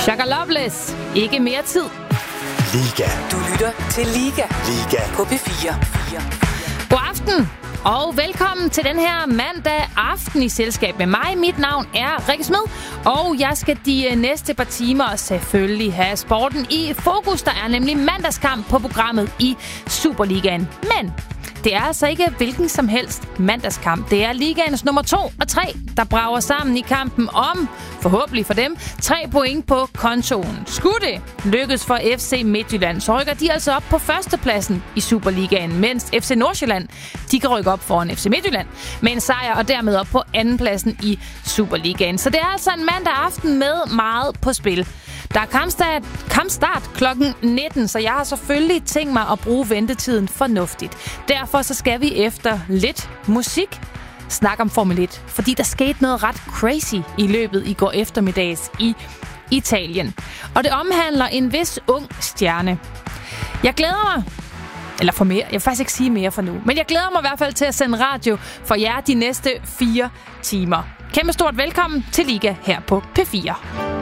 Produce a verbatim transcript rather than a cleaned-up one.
Shaka Loveless. Ikke mere tid. Liga. Du lytter til Liga. Liga. På P fire. God aften, og velkommen til den her mandag aften i selskab med mig. Mit navn er Rikke Smed, og jeg skal de næste par timer selvfølgelig have sporten i fokus. Der er nemlig mandagskamp på programmet i Superligaen. Men det er altså ikke hvilken som helst mandagskamp. Det er ligaens nummer to og tre, der brager sammen i kampen om, forhåbentlig for dem, tre point på kontoen. Skulle det lykkes for F C Midtjylland, så rykker de altså op på førstepladsen i Superligaen, mens F C Nordsjælland, de kan rykke op foran F C Midtjylland med en sejr og dermed op på andenpladsen i Superligaen. Så det er altså en mandag aften med meget på spil. Der er kampstart, kampstart klokken nitten, så jeg har selvfølgelig tænkt mig at bruge ventetiden fornuftigt. Derfor så skal vi efter lidt musik snakke om Formel et, fordi der skete noget ret crazy i løbet i går eftermiddags i Italien. Og det omhandler en vis ung stjerne. Jeg glæder mig, eller for mere, jeg vil faktisk ikke sige mere for nu, men jeg glæder mig i hvert fald til at sende radio for jer de næste fire timer. Kæmpe stort velkommen til Liga her på P fire.